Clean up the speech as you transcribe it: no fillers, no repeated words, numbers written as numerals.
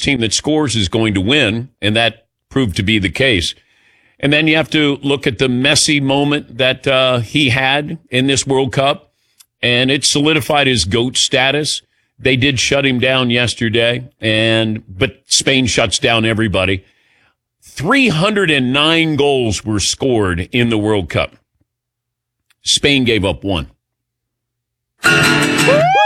team that scores is going to win, and that proved to be the case. And then you have to look at the Messi moment that he had in this World Cup, and it solidified his GOAT status. They did shut him down yesterday, but Spain shuts down everybody. 309 goals were scored in the World Cup. Spain gave up one.